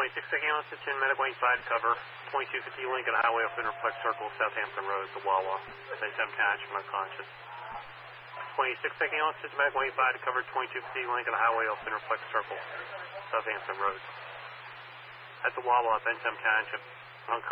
26 ambulance to 10 medical side cover 2250 Lincoln Highway off Interflex Circle, Southampton Road, the Wawa. Benton County, unconscious. 26 ambulance to medical side cover 2250 Lincoln Highway off Interflex Circle, Southampton Road. At the Wawa, Benton County, unconscious.